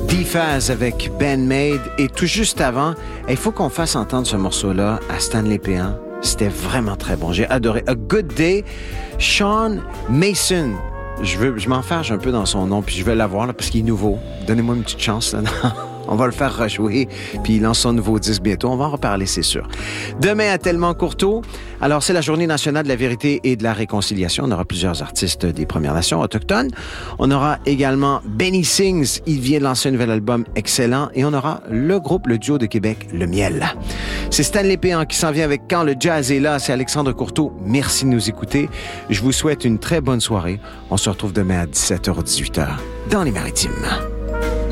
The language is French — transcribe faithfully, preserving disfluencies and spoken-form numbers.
D-Phaz avec Bandmade. Et tout juste avant, il faut qu'on fasse entendre ce morceau-là à Stanley Péan. C'était vraiment très bon. J'ai adoré. A Good Day, Sean Mason. Je veux, je m'enfarge un peu dans son nom, puis je vais l'avoir là, parce qu'il est nouveau. Donnez-moi une petite chance. Là. On va le faire rejouer, puis il lance son nouveau disque bientôt. On va en reparler, c'est sûr. Demain, à Tellement Courteau, alors c'est la Journée nationale de la vérité et de la réconciliation. On aura plusieurs artistes des Premières Nations autochtones. On aura également Benny Sings. Il vient de lancer un nouvel album excellent. Et on aura le groupe, le duo de Québec, Le Miel. C'est Stanley Péan qui s'en vient avec Quand le jazz est là. C'est Alexandre Courteau. Merci de nous écouter. Je vous souhaite une très bonne soirée. On se retrouve demain à dix-sept heures ou dix-huit heures dans les Maritimes.